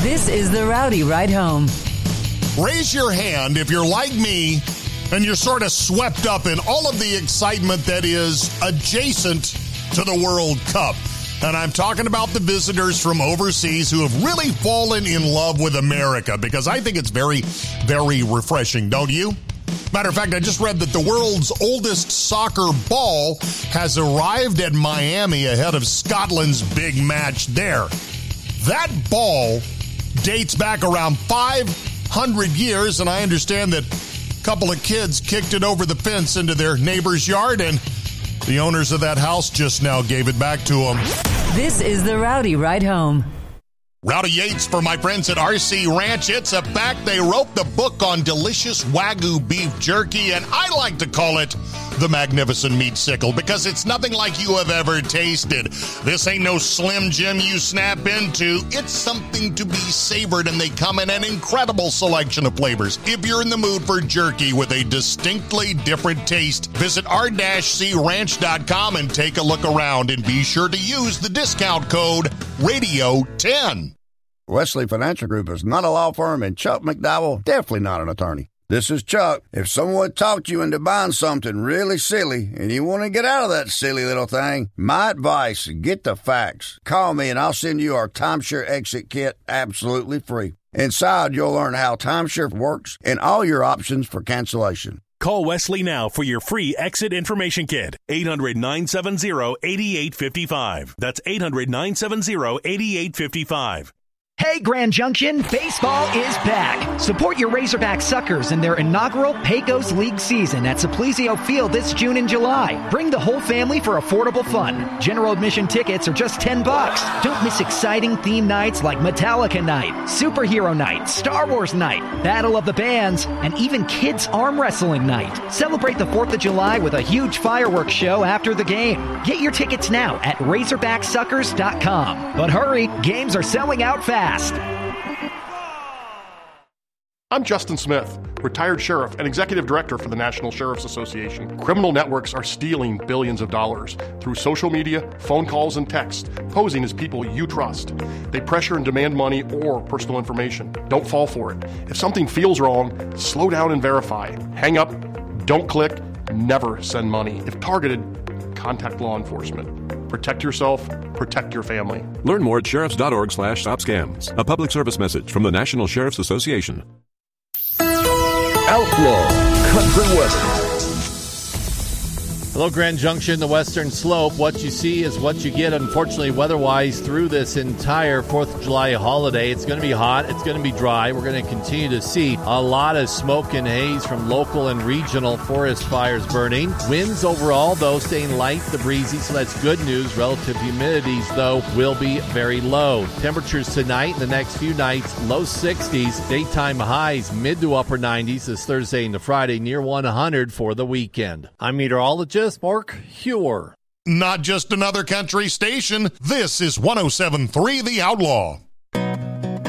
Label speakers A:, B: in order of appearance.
A: This is the Rowdy Ride Home.
B: Raise your hand if you're like me and you're sort of swept up in all of the excitement that is adjacent to the World Cup. And I'm talking about the visitors from overseas who have really fallen in love with America, because I think it's very, very refreshing, don't you? Matter of fact, I just read that the world's oldest soccer ball has arrived at Miami ahead of Scotland's big match there. That ball dates back around 500 years, and I understand that a couple of kids kicked it over the fence into their neighbor's yard, and the owners of that house just now gave it back to them.
A: This is the Rowdy Ride Home.
B: Rowdy Yates for my friends at RC Ranch. It's a fact. They wrote the book on delicious Wagyu beef jerky, and I like to call it the Magnificent Meat Sickle because it's nothing like you have ever tasted. This ain't no Slim Jim you snap into. It's something to be savored, and they come in an incredible selection of flavors. If you're in the mood for jerky with a distinctly different taste, visit r-cranch.com and take a look around, and be sure to use the discount code RADIO10.
C: Wesley Financial Group is not a law firm, and Chuck McDowell definitely not an attorney. This is Chuck. If someone talked you into buying something really silly and you want to get out of that silly little thing, my advice, get the facts. Call me and I'll send you our timeshare exit kit absolutely free. Inside, you'll learn how timeshare works and all your options for cancellation.
D: Call Wesley now for your free exit information kit. 800-970-8855. That's 800-970-8855.
E: Hey, Grand Junction, baseball is back. Support your Razorback Suckers in their inaugural Pecos League season at Simplicio Field this June and July. Bring the whole family for affordable fun. General admission tickets are just $10. Don't miss exciting theme nights like Metallica Night, Superhero Night, Star Wars Night, Battle of the Bands, and even Kids Arm Wrestling Night. Celebrate the 4th of July with a huge fireworks show after the game. Get your tickets now at RazorbackSuckers.com. But hurry, games are selling out fast.
F: I'm Justin Smith, retired sheriff and executive director for the National Sheriff's Association. Criminal networks are stealing billions of dollars through social media, phone calls, and text, posing as people you trust. They pressure and demand money or personal information. Don't fall for it. If something feels wrong, slow down and verify. Hang up, don't click, never send money. If targeted, contact law enforcement. Protect yourself, protect your family.
G: Learn more at sheriffs.org/stopscams. A public service message from the National Sheriff's Association.
H: Outlaw Country Weather.
I: Hello, Grand Junction, the Western Slope. What you see is what you get, unfortunately, weather-wise, through this entire 4th of July holiday. It's going to be hot. It's going to be dry. We're going to continue to see a lot of smoke and haze from local and regional forest fires burning. Winds overall, though, staying light to breezy, so that's good news. Relative humidities, though, will be very low. Temperatures tonight and the next few nights, low 60s. Daytime highs, mid to upper 90s this Thursday into Friday, near 100 for the weekend. I'm meteorologist Mark Hewer.
B: Not just another country station. This is 107.3 The Outlaw.